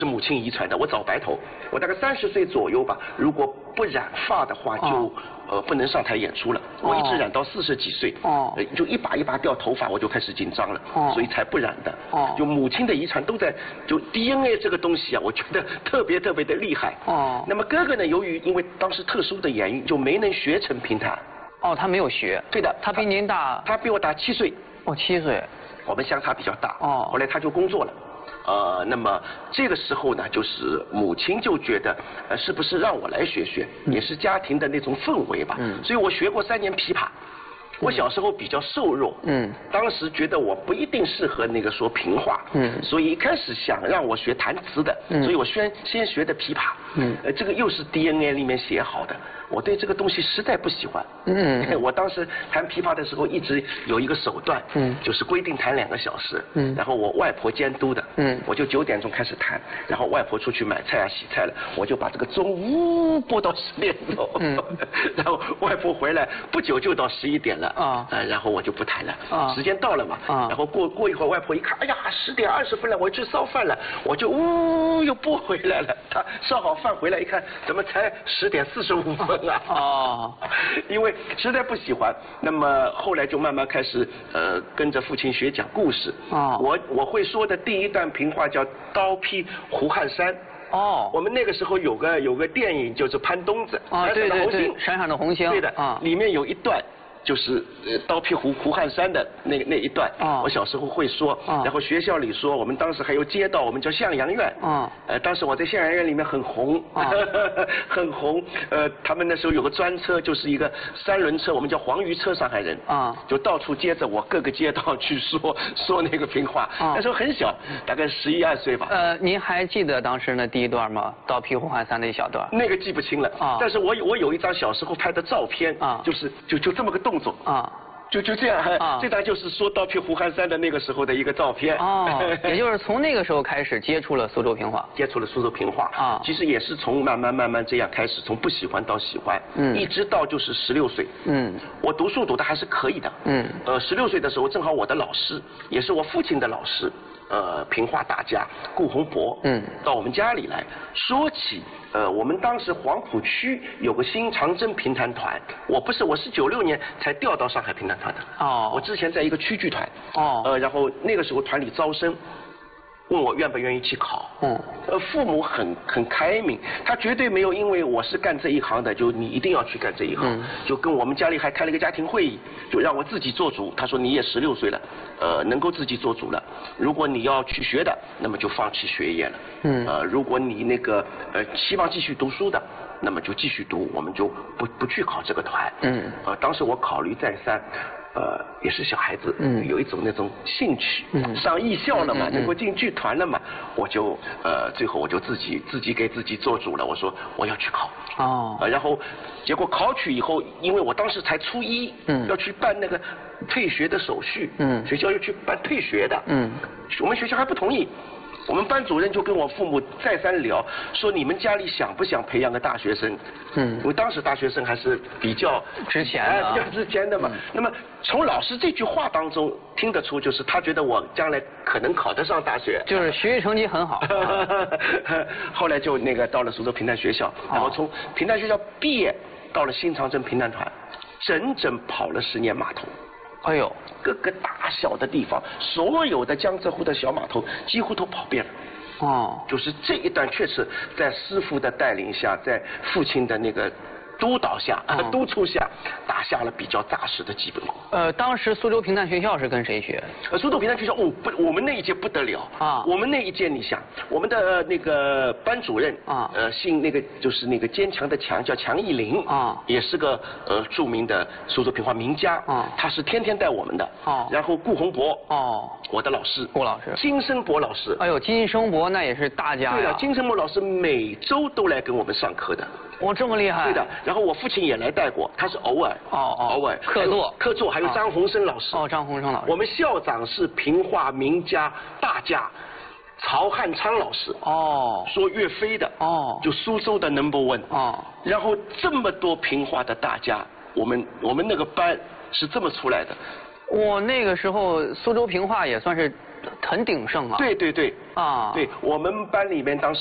是母亲遗传的，我早白头，我大概30岁左右吧，如果不染发的话就不能上台演出了。我一直染到40几岁，就一把一把掉头发，我就开始紧张了，所以才不染的。就母亲的遗传都在，就 DNA 这个东西啊，我觉得特别特别的厉害。那么哥哥呢，由于因为当时特殊的原因，就没能学成评弹。 他没有学。 对的， 他比您大。 他比我大7岁。 7岁。 我们相差比较大。后来他就工作了。那么这个时候呢，就是母亲就觉得，是不是让我来学学，也是家庭的那种氛围吧。所以我学过3年琵琶。我小时候比较瘦弱，当时觉得我不一定适合那个说评话，所以一开始想让我学弹词的，所以我先学的琵琶，这个又是 DNA 里面写好的。我对这个东西实在不喜欢。我当时弹琵琶的时候一直有一个手段，就是规定弹2个小时，然后我外婆监督的，我就9点钟开始弹，然后外婆出去买菜啊洗菜了，我就把这个钟拨到10点钟，然后外婆回来不久就到11点了，然后我就不弹了，时间到了嘛，然后过一会儿外婆一看，哎呀10点20分了，我去烧饭了，我就又拨回来了，她烧好饭回来一看，怎么才10点45分？因为实在不喜欢，那么后来就慢慢开始跟着父亲学讲故事。我会说的第一段评话叫刀劈胡汉三。我们那个时候有个电影就是潘冬子， 对对对，闪闪的红星。 对的，里面有一段。就是刀劈胡汉三的那一段，我小时候会说，然后学校里说，我们当时还有街道，我们叫向阳院，当时我在向阳院里面很红，很红，他们那时候有个专车，就是一个3轮车，我们叫黄鱼车，上海人，就到处接着我各个街道去说那个评话，那时候很小，大概11、12岁吧。 您还记得当时那第一段吗？刀劈胡汉三的一小段？ 那个记不清了，但是我有一张小时候拍的照片，就这么个动作就这样，这段就是说刀劈胡汉三的那个时候的一个照片。 也就是从那个时候开始接触了苏州评话。 接触了苏州评话其实也是从慢慢这样开始，从不喜欢到喜欢，一直到就是16岁。我读书读的还是可以的。16岁的时候，正好我的老师也是我父亲的老师。评话大家顾洪博，到我们家里来说起，我们当时黄浦区有个新长征评弹团，我是96年才调到上海评弹团的。我之前在一个区剧团。然后那个时候团里招生。问我愿不愿意去考，父母很开明，他绝对没有因为我是干这一行的，就你一定要去干这一行，就跟我们家里还开了一个家庭会议，就让我自己做主。他说你也16岁了，能够自己做主了，如果你要去学的，那么就放弃学业了，如果你那个希望继续读书的，那么就继续读，我们就不去考这个团。当时我考虑再三。也是小孩子，有一种那种兴趣，上艺校了嘛，能够进剧团了嘛，我就最后我就自己给自己做主了，我说我要去考。然后结果考取以后，因为我当时才初一，要去办那个退学的手续，学校要去办退学的，我们学校还不同意。我们班主任就跟我父母再三聊，说你们家里想不想培养个大学生？因为当时大学生还是比较值钱的， 比较值钱的嘛。那么从老师这句话当中听得出，就是他觉得我将来可能考得上大学， 就是学习成绩很好。 后来就那个到了苏州评弹学校，然后从评弹学校毕业，到了新长征评弹团，整整跑了10年码头。 哎呦， 各个大小的地方，所有的江浙沪的小码头几乎都跑遍了。就是这一段确实在师傅的带领下，在父亲的那个督导下、督促下，打下了比较扎实的基本功。 当时苏州评弹学校是跟谁学？ 苏州评弹学校，我们那一届不得了我们那一届，你想，我们的那个班主任姓那个就是那个坚强的强，叫强义林也是个著名的苏州评话名家他是天天带我们的然后顾洪博我的老师顾老师， 金生博老师， 哎呦，金生博那也是大家呀。 对了，金生博老师每周都来跟我们上课的。 这么厉害。 对的，然后我父亲也来带过，他是偶尔偶尔客座，还有张鸿生老师。 张鸿生老师。 我们校长是评话名家大家曹汉昌老师。说岳飞的。就苏州的 No.1。然后这么多评话的大家，我们那个班是这么出来的。 那个时候苏州评话也算是很鼎盛啊。 对对对。 啊。 对我们班里面当时。